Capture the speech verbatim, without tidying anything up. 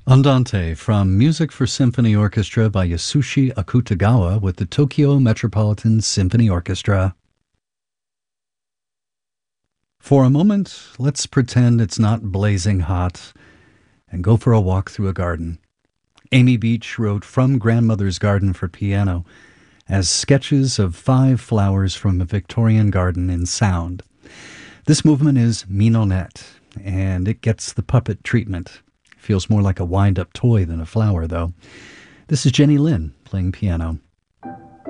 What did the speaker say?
Andante from Music for Symphony Orchestra by Yasushi Akutagawa with the Tokyo Metropolitan Symphony Orchestra. For a moment, let's pretend it's not blazing hot and go for a walk through a garden. Amy Beach wrote From Grandmother's Garden for piano as sketches of five flowers from a Victorian garden in sound. This movement is mignonette, and it gets the puppet treatment. Feels more like a wind-up toy than a flower, though. This is Jenny Lin playing piano.